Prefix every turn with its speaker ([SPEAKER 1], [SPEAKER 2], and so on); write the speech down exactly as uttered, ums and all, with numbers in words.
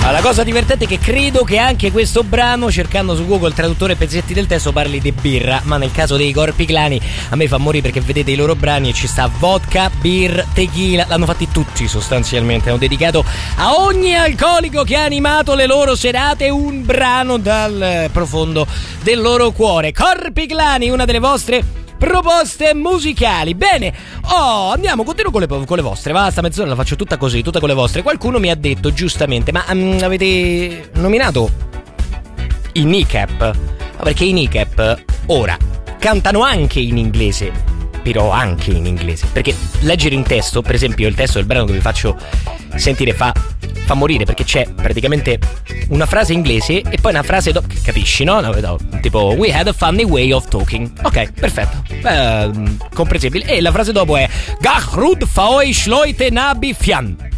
[SPEAKER 1] Ma la cosa divertente è che credo che anche questo brano, cercando su Google traduttore pezzetti del testo, parli di birra, ma nel caso dei Corpi Clani a me fa morire perché vedete i loro brani e ci sta vodka, beer, tequila, l'hanno fatti tutti sostanzialmente, hanno dedicato a ogni alcolico che ha animato le loro serate un brano dal profondo del loro cuore. Corpi Clani, una delle vostre proposte musicali. Bene, oh, andiamo, continuo con le, con le vostre. Va, sta mezz'ora la faccio tutta così, tutta con le vostre. Qualcuno mi ha detto giustamente: ma um, avete nominato i Kneecap? Ma perché i Kneecap ora cantano anche in inglese, però anche in inglese, perché leggere in testo, per esempio il testo del brano che vi faccio sentire fa fa morire, perché c'è praticamente una frase inglese e poi una frase dopo, capisci, no? No, no? Tipo we had a funny way of talking. Ok, perfetto, eh, comprensibile. E la frase dopo è Gachrud faoi schloite nabi fian.